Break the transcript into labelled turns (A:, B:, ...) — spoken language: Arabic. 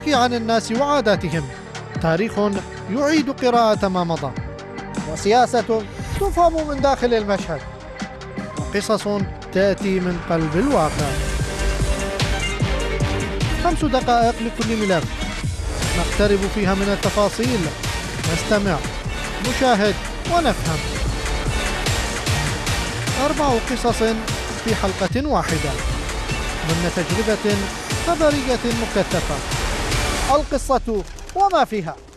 A: عن الناس وعاداتهم، تاريخ يعيد قراءة ما مضى، وسياسة تفهم من داخل المشهد، وقصص تأتي من قلب الواقع. 5 دقائق لكل ملف نقترب فيها من التفاصيل، نستمع، نشاهد ونفهم. 4 قصص في حلقة واحدة ضمن تجربة خبرية مكثفة، القصة وما فيها.